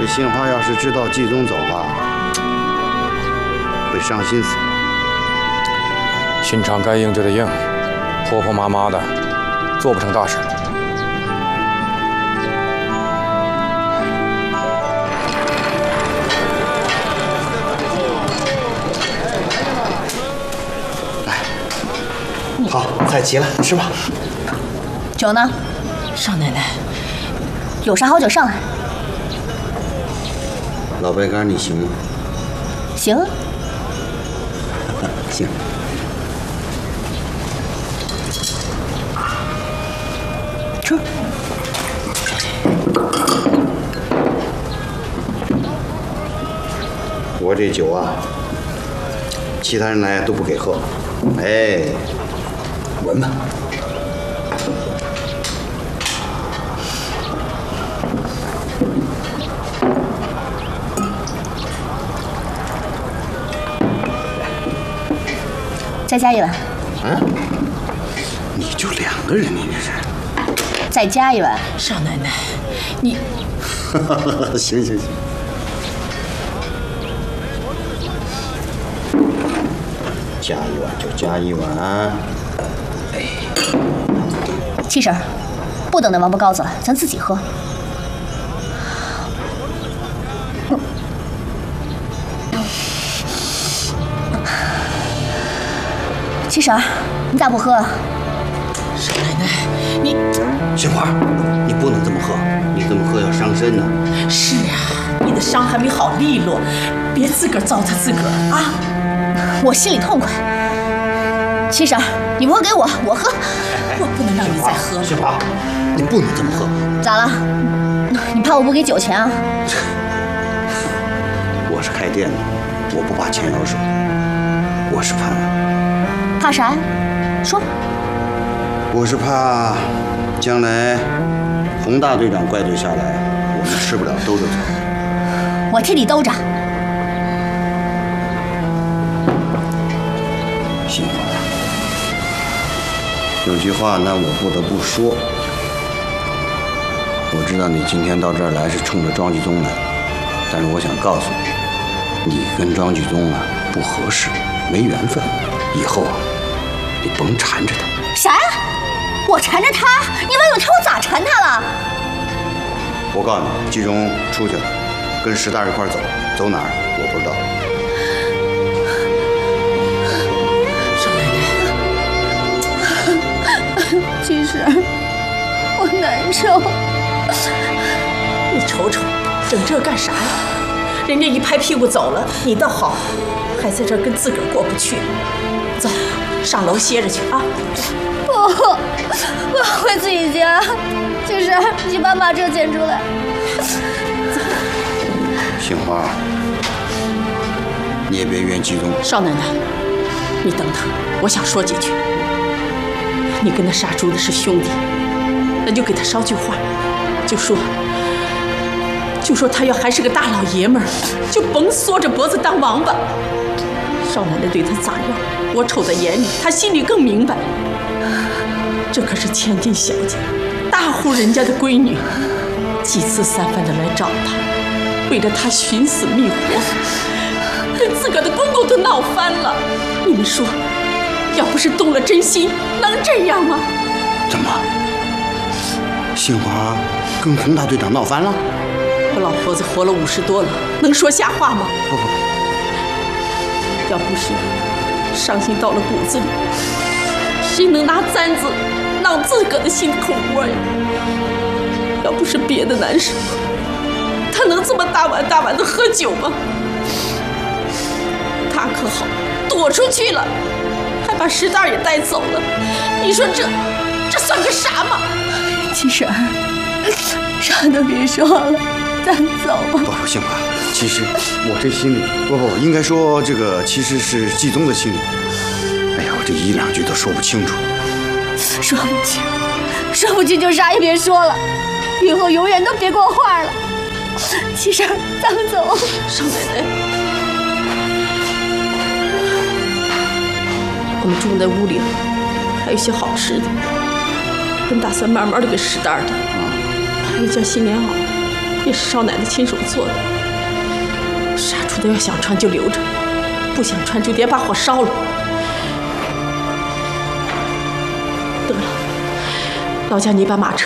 这杏花要是知道季宗走了，会伤心死。 新厂该应就得应，婆婆妈妈的，做不成大事。 来，好，菜齐了，吃吧。 酒呢？ 少奶奶， 有啥好酒上来。 老白干你行吗？ 行。 行。 吃。 我这酒啊，其他人来都不给喝。哎，闻吧。 再加一碗。 啊？你就2个人，你这是？ 再加一碗。 少奶奶，你…… 行行行。加一碗就加一碗。哎。 七婶，不等那王八羔子了，咱自己喝。七婶，你咋不喝啊？ 少奶奶，你…… 杏花，你不能这么喝，你这么喝要伤身呢。 是啊，你的伤还没好利落，别自个儿糟蹋自个儿啊！ 我心里痛快。七婶，你不喝给我，我喝。 我不能让你再喝了。 杏花，你不能这么喝。 咋了？你怕我不给酒钱啊？ 我是开店的，我不怕钱要手，我是怕啥呀？说。 我是怕将来洪大队长怪罪下来，我们吃不了兜着走。 我替你兜着。 杏花，有句话呢，我不得不说。我知道你今天到这儿来是冲着庄继宗来，但是我想告诉你，你跟庄继宗啊不合适，没缘分。以后啊，你甭缠着他。 啥呀？我缠着他？你问问他我咋缠他了？ 我告诉你，季中出去了，跟石大一块走，走哪儿我不知道。 少奶奶， 其实我难受。 你瞅瞅，整这干啥呀？人家一拍屁股走了，你倒好，还在这儿跟自个儿过不去。走，上楼歇着去啊！ 我回自己家。其实你把这捡出来。 杏花，你也别怨季宗。 少奶奶，你等等，我想说几句。你跟那杀猪的是兄弟，那就给他捎句话，就说他要还是个大老爷们儿，就甭缩着脖子当王八。少奶奶对他咋样，我瞅在眼里，他心里更明白。这可是千金小姐，大户人家的闺女，几次3番的来找他，为了他寻死觅活，跟自个儿的公公都闹翻了。你们说，要不是动了真心，能这样吗？ 怎么？杏花跟洪大队长闹翻了？ 我老婆子活了50多了，能说瞎话吗？ 不， 要不是伤心到了骨子里，谁能拿簪子挠自个的心口窝呀？要不是别的难受，他能这么大碗大碗的喝酒吗？他可好，躲出去了，还把石大也带走了。你说这算个啥嘛？ 七婶，啥都别说了，咱走吧。 不，杏花，其实我这心里，不，应该说这个其实是季宗的心里。哎呀，我这1、2句都说不清楚。 说不清就啥也别说了，以后永远都别过话了。七婶，咱们走。 少奶奶，我们住在屋里，还有些好吃的，本打算慢慢的给拾沓的，还有件新棉袄， 也是少奶奶亲手做的。杀猪的要想穿就留着，不想穿就点把火烧了。得了，老家你把马车